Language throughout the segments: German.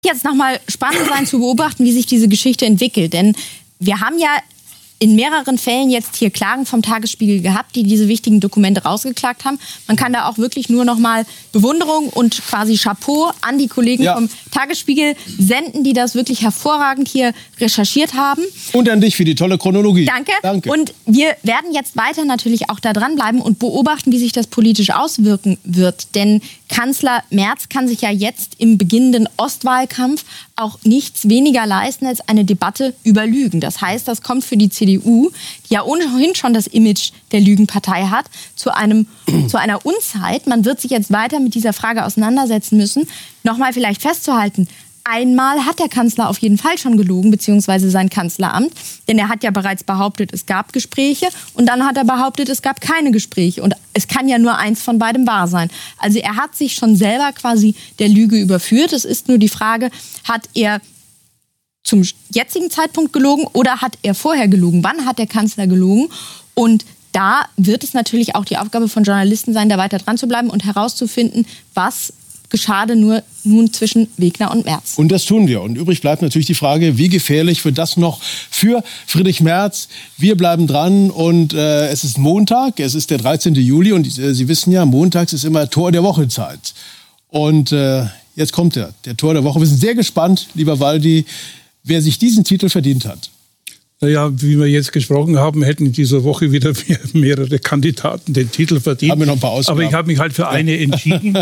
Jetzt nochmal spannend sein zu beobachten, wie sich diese Geschichte entwickelt. Denn wir haben ja in mehreren Fällen jetzt hier Klagen vom Tagesspiegel gehabt, die diese wichtigen Dokumente rausgeklagt haben. Man kann da auch wirklich nur noch mal Bewunderung und quasi Chapeau an die Kollegen vom Tagesspiegel senden, die das wirklich hervorragend hier recherchiert haben. Und an dich für die tolle Chronologie. Danke. Und wir werden jetzt weiter natürlich auch da dranbleiben und beobachten, wie sich das politisch auswirken wird. Denn Kanzler Merz kann sich ja jetzt im beginnenden Ostwahlkampf auch nichts weniger leisten als eine Debatte über Lügen. Das heißt, das kommt für die CDU, die ja ohnehin schon das Image der Lügenpartei hat, zu einer Unzeit. Man wird sich jetzt weiter mit dieser Frage auseinandersetzen müssen. Nochmal vielleicht festzuhalten, einmal hat der Kanzler auf jeden Fall schon gelogen, beziehungsweise sein Kanzleramt. Denn er hat ja bereits behauptet, es gab Gespräche. Und dann hat er behauptet, es gab keine Gespräche. Und es kann ja nur eins von beidem wahr sein. Also er hat sich schon selber quasi der Lüge überführt. Es ist nur die Frage, hat er zum jetzigen Zeitpunkt gelogen oder hat er vorher gelogen? Wann hat der Kanzler gelogen? Und da wird es natürlich auch die Aufgabe von Journalisten sein, da weiter dran zu bleiben und herauszufinden, was geschah nun zwischen Wegner und Merz. Und das tun wir. Und übrig bleibt natürlich die Frage, wie gefährlich wird das noch für Friedrich Merz? Wir bleiben dran und es ist Montag, es ist der 13. Juli und Sie wissen ja, montags ist immer Tor der Woche Zeit. Und jetzt kommt der Tor der Woche. Wir sind sehr gespannt, lieber Waldi, wer sich diesen Titel verdient hat. Naja, wie wir jetzt gesprochen haben, hätten in dieser Woche wieder mehrere Kandidaten den Titel verdient. Haben wir noch ein paar Ausgaben. Aber ich habe mich halt für eine entschieden.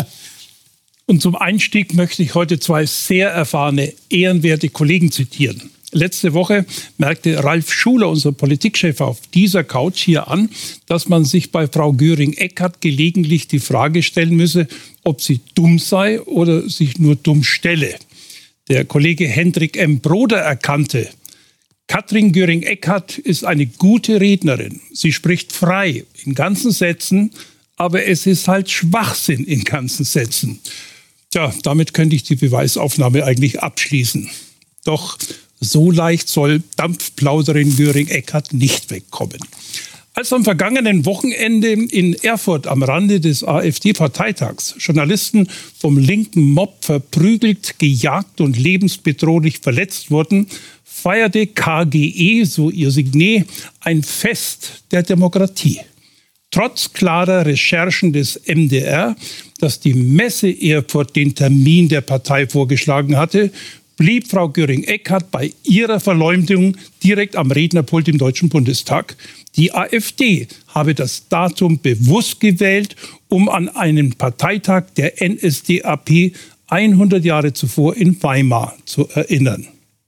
Und zum Einstieg möchte ich heute zwei sehr erfahrene, ehrenwerte Kollegen zitieren. Letzte Woche merkte Ralf Schuler, unser Politikchef, auf dieser Couch hier an, dass man sich bei Frau Göring-Eckardt gelegentlich die Frage stellen müsse, ob sie dumm sei oder sich nur dumm stelle. Der Kollege Hendrik M. Broder erkannte, Katrin Göring-Eckardt ist eine gute Rednerin. Sie spricht frei in ganzen Sätzen, aber es ist halt Schwachsinn in ganzen Sätzen. Tja, damit könnte ich die Beweisaufnahme eigentlich abschließen. Doch so leicht soll Dampfplauderin Göring-Eckardt nicht wegkommen. Als am vergangenen Wochenende in Erfurt am Rande des AfD-Parteitags Journalisten vom linken Mob verprügelt, gejagt und lebensbedrohlich verletzt wurden, feierte KGE, so ihr Signet, ein Fest der Demokratie. Trotz klarer Recherchen des MDR, dass die Messe Erfurt den Termin der Partei vorgeschlagen hatte, blieb Frau Göring-Eckardt bei ihrer Verleumdung direkt am Rednerpult im Deutschen Bundestag. Die AfD habe das Datum bewusst gewählt, um an einen Parteitag der NSDAP 100 Jahre zuvor in Weimar zu erinnern.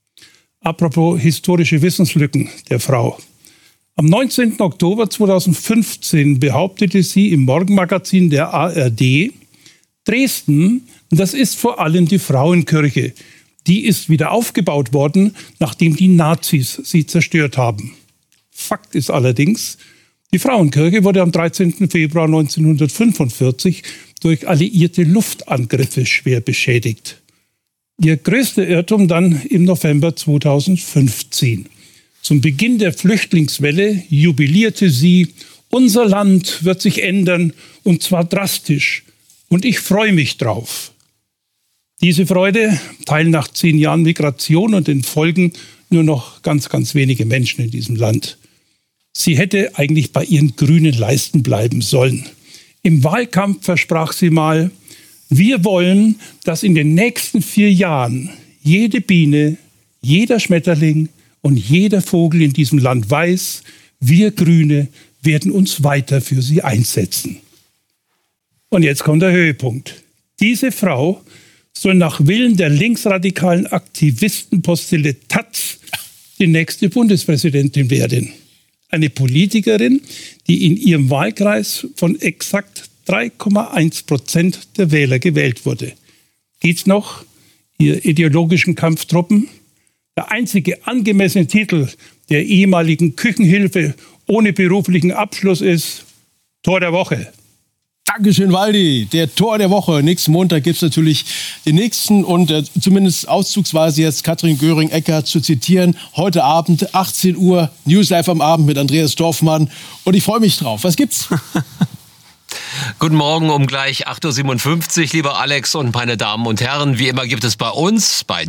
Apropos historische Wissenslücken der Frau. Am 19. Oktober 2015 behauptete sie im Morgenmagazin der ARD, Dresden, das ist vor allem die Frauenkirche. Die ist wieder aufgebaut worden, nachdem die Nazis sie zerstört haben. Fakt ist allerdings, die Frauenkirche wurde am 13. Februar 1945 durch alliierte Luftangriffe schwer beschädigt. Ihr größter Irrtum dann im November 2015. Zum Beginn der Flüchtlingswelle jubilierte sie, unser Land wird sich ändern und zwar drastisch. Und ich freue mich drauf. Diese Freude teilen nach 10 Jahren Migration und den Folgen nur noch ganz, ganz wenige Menschen in diesem Land. Sie hätte eigentlich bei ihren grünen Leisten bleiben sollen. Im Wahlkampf versprach sie mal, wir wollen, dass in den nächsten 4 Jahren jede Biene, jeder Schmetterling und jeder Vogel in diesem Land weiß, wir Grüne werden uns weiter für sie einsetzen. Und jetzt kommt der Höhepunkt. Diese Frau soll nach Willen der linksradikalen Aktivistenpostille Taz die nächste Bundespräsidentin werden. Eine Politikerin, die in ihrem Wahlkreis von exakt 3,1% der Wähler gewählt wurde. Geht's noch, ihr ideologischen Kampftruppen? Der einzige angemessene Titel der ehemaligen Küchenhilfe ohne beruflichen Abschluss ist Tor der Woche. Dankeschön, Waldi. Der Tor der Woche. Nächsten Montag gibt es natürlich den nächsten und zumindest auszugsweise jetzt Katrin Göring-Eckardt zu zitieren. Heute Abend, 18 Uhr, News Live am Abend mit Andreas Dorfmann. Und ich freue mich drauf. Was gibt's? Guten Morgen um gleich 8.57 Uhr, lieber Alex und meine Damen und Herren. Wie immer gibt es bei uns, bei